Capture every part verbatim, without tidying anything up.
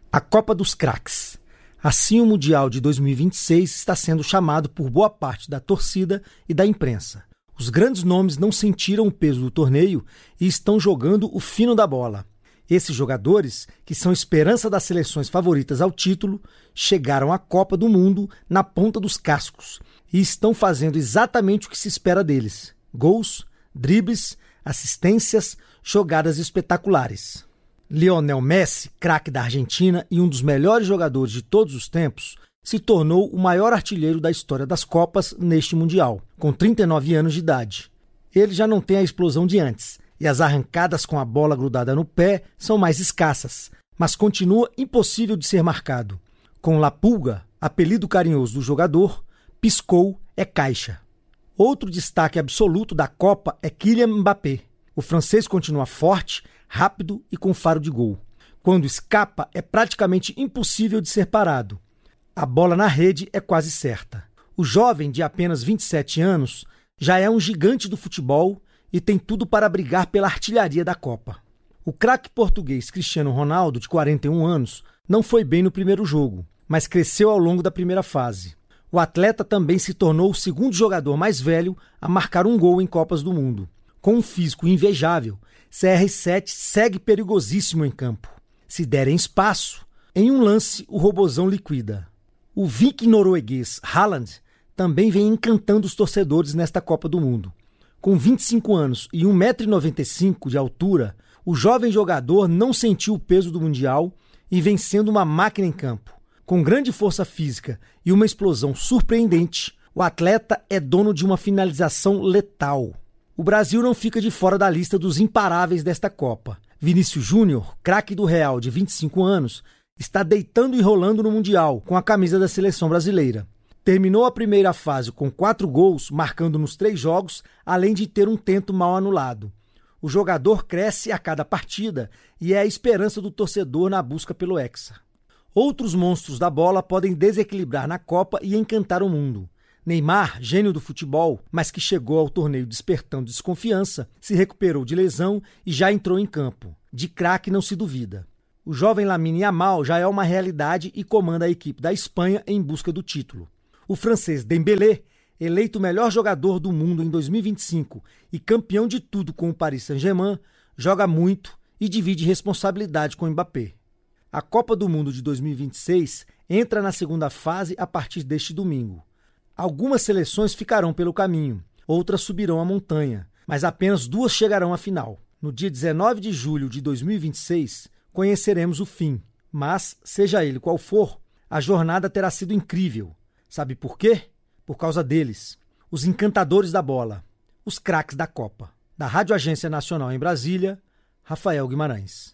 A Copa dos Craques. Assim, o Mundial de dois mil e vinte e seis está sendo chamado por boa parte da torcida e da imprensa. Os grandes nomes não sentiram o peso do torneio e estão jogando o fino da bola. Esses jogadores, que são esperança das seleções favoritas ao título, chegaram à Copa do Mundo na ponta dos cascos e estão fazendo exatamente o que se espera deles: gols, dribles, assistências, jogadas espetaculares. Lionel Messi, craque da Argentina e um dos melhores jogadores de todos os tempos, se tornou o maior artilheiro da história das Copas neste Mundial, com trinta e nove anos de idade. Ele já não tem a explosão de antes, e as arrancadas com a bola grudada no pé são mais escassas, mas continua impossível de ser marcado. Com La Pulga, apelido carinhoso do jogador, piscou é caixa. Outro destaque absoluto da Copa é Kylian Mbappé. O francês continua forte, rápido e com faro de gol. Quando escapa, é praticamente impossível de ser parado. A bola na rede é quase certa. O jovem, de apenas vinte e sete anos, já é um gigante do futebol e tem tudo para brigar pela artilharia da Copa. O craque português Cristiano Ronaldo, de quarenta e um anos, não foi bem no primeiro jogo, mas cresceu ao longo da primeira fase. O atleta também se tornou o segundo jogador mais velho a marcar um gol em Copas do Mundo. Com um físico invejável, C R sete segue perigosíssimo em campo. Se derem espaço, em um lance o robozão liquida. O viking norueguês Haaland também vem encantando os torcedores nesta Copa do Mundo. Com vinte e cinco anos e um metro e noventa e cinco de altura, o jovem jogador não sentiu o peso do Mundial e vem sendo uma máquina em campo. Com grande força física e uma explosão surpreendente, o atleta é dono de uma finalização letal. O Brasil não fica de fora da lista dos imparáveis desta Copa. Vinícius Júnior, craque do Real de vinte e cinco anos, está deitando e rolando no Mundial com a camisa da seleção brasileira. Terminou a primeira fase com quatro gols, marcando nos três jogos, além de ter um tento mal anulado. O jogador cresce a cada partida e é a esperança do torcedor na busca pelo Hexa. Outros monstros da bola podem desequilibrar na Copa e encantar o mundo. Neymar, gênio do futebol, mas que chegou ao torneio despertando desconfiança, se recuperou de lesão e já entrou em campo. De craque não se duvida. O jovem Lamine Yamal já é uma realidade e comanda a equipe da Espanha em busca do título. O francês Dembélé, eleito o melhor jogador do mundo em dois mil e vinte e cinco e campeão de tudo com o Paris Saint-Germain, joga muito e divide responsabilidade com o Mbappé. A Copa do Mundo de dois mil e vinte e seis entra na segunda fase a partir deste domingo. Algumas seleções ficarão pelo caminho, outras subirão a montanha, mas apenas duas chegarão à final. No dia dezenove de julho de dois mil e vinte e seis, conheceremos o fim, mas, seja ele qual for, a jornada terá sido incrível. Sabe por quê? Por causa deles, os encantadores da bola, os craques da Copa. Da Rádio Agência Nacional em Brasília, Rafael Guimarães.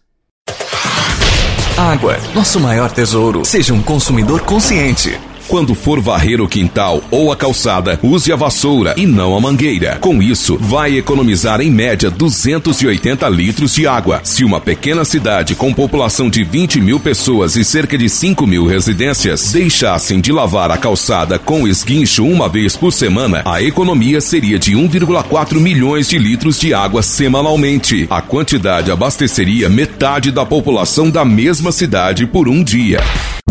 Água, nosso maior tesouro. Seja um consumidor consciente. Quando for varrer o quintal ou a calçada, use a vassoura e não a mangueira. Com isso, vai economizar em média duzentos e oitenta litros de água. Se uma pequena cidade com população de vinte mil pessoas e cerca de cinco mil residências deixassem de lavar a calçada com esguincho uma vez por semana, a economia seria de um vírgula quatro milhões de litros de água semanalmente. A quantidade abasteceria metade da população da mesma cidade por um dia.